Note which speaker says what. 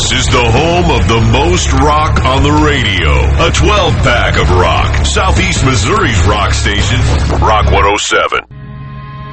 Speaker 1: This is the home of the most rock on the radio. A 12-pack of rock. Southeast Missouri's rock station, Rock 107.